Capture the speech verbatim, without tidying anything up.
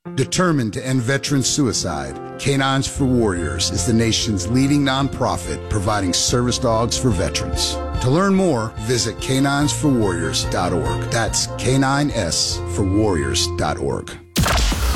Determined to end veteran suicide, Canines for Warriors is the nation's leading nonprofit providing service dogs for veterans. To learn more, visit canines for warriors dot org. That's K nine S for warriors dot org.